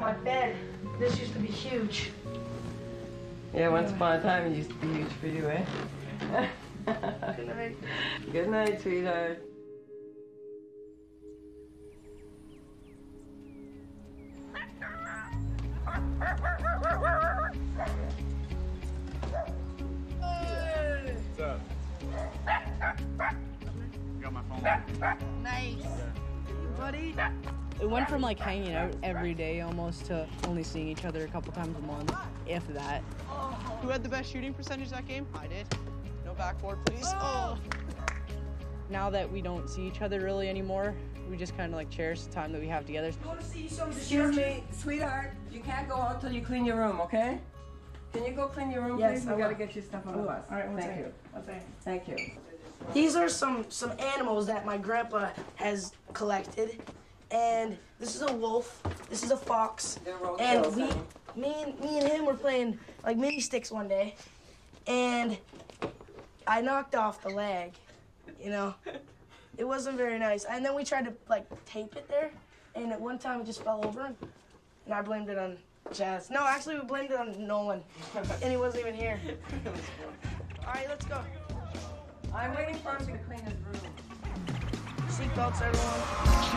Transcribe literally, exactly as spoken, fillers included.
my bed. This used to be huge. Yeah, once upon a time it used to be huge for you, eh? Good night. Good night, sweetheart. What's up? Got my phone. Nice. Buddy. It went from like hanging out every day almost to only seeing each other a couple times a month, if that. Who had the best shooting percentage that game? I did. No backboard, please. Oh. Now that we don't see each other really anymore, we just kind of like cherish the time that we have together. You want to see some Excuse me, sweetheart. You can't go out till you clean your room, okay? Can you go clean your room, Yes, please? I We gotta will. get your stuff on the bus. All right, one Thank second. you. One second. Thank you. These are some some animals that my grandpa has collected, and this is a wolf. This is a fox. They're road And kills, we, honey. me and me and him were playing like mini sticks one day, and I knocked off the leg. You know, it wasn't very nice. And then we tried to like tape it there, and at one time it just fell over, and I blamed it on Jazz. No, actually we blamed it on Nolan, and he wasn't even here. All right, let's go. I'm waiting for him to clean his room. Seatbelts, everyone.